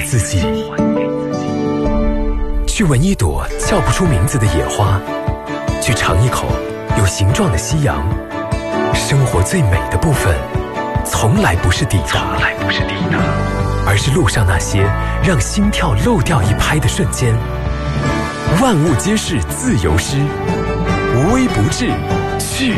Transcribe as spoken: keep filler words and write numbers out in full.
自己。去闻一朵叫不出名字的野花，去尝一口有形状的夕阳。生活最美的部分，从来不是抵达，从来不是抵达，而是路上那些让心跳漏掉一拍的瞬间。万物皆是自由诗，无微不至，去